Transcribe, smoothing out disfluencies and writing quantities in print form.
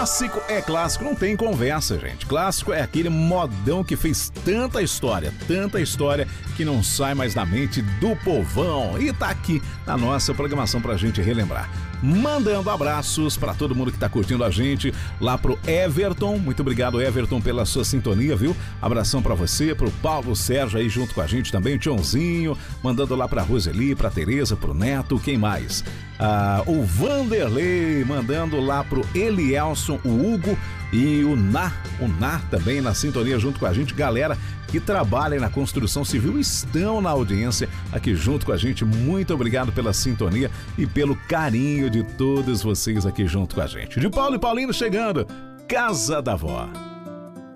Clássico é clássico, não tem conversa, gente. Clássico é aquele modão que fez tanta história que não sai mais da mente do povão e tá aqui na nossa programação pra gente relembrar. Mandando abraços pra todo mundo que tá curtindo a gente, lá pro Everton. Muito obrigado, Everton, pela sua sintonia, viu? Abração pra você, pro Paulo Sérgio aí junto com a gente também, Tchãozinho, mandando lá pra Roseli, pra Tereza, pro Neto, quem mais? O Vanderlei, mandando lá pro Elielson, o Hugo e o Nar também na sintonia junto com a gente. Galera que trabalha na construção civil estão na audiência aqui junto com a gente. Muito obrigado pela sintonia e pelo carinho de todos vocês aqui junto com a gente. De Paulo e Paulino chegando, Casa da Vó.